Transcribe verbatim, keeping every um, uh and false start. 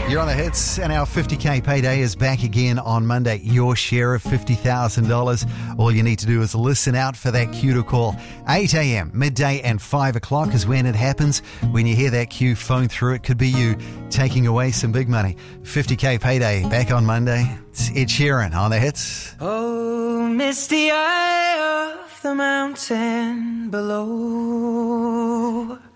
You're on the hits, and our fifty K payday is back again on Monday. Your share of fifty thousand dollars. All you need to do is listen out for that cue to call. eight a.m, midday and five o'clock is when it happens. When you hear that cue, phone through. It could be you taking away some big money. fifty K payday back on Monday. It's Ed Sheeran on the hits. Oh, misty eye of the mountain below.